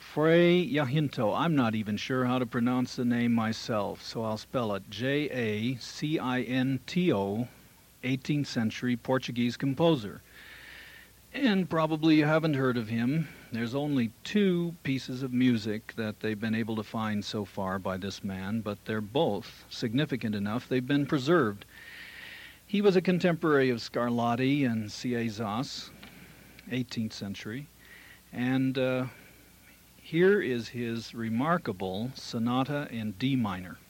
Fray Jacinto. I'm not even sure how to pronounce the name myself, so I'll spell it Jacinto, 18th century Portuguese composer. And probably you haven't heard of him. There's only two pieces of music that they've been able to find so far by this man, but they're both significant enough they've been preserved. He was a contemporary of Scarlatti and Ciezas, 18th century, and here is his remarkable sonata in D minor.